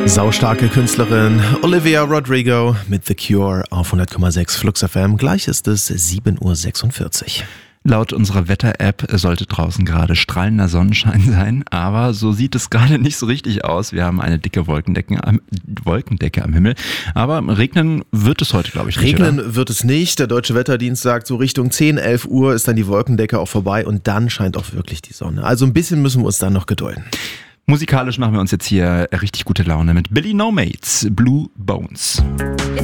Saustarke Künstlerin Olivia Rodrigo mit The Cure auf 100,6 Flux FM. Gleich ist es 7.46 Uhr. Laut unserer Wetter-App sollte draußen gerade strahlender Sonnenschein sein, aber so sieht es gerade nicht so richtig aus. Wir haben eine dicke Wolkendecke am Himmel, aber regnen wird es heute, glaube ich, nicht. Regnen wird es nicht. Der Deutsche Wetterdienst sagt, so Richtung 10, 11 Uhr ist dann die Wolkendecke auch vorbei und dann scheint auch wirklich die Sonne. Also ein bisschen müssen wir uns dann noch gedulden. Musikalisch machen wir uns jetzt hier richtig gute Laune mit Billy No Mates, Blue Bones. It's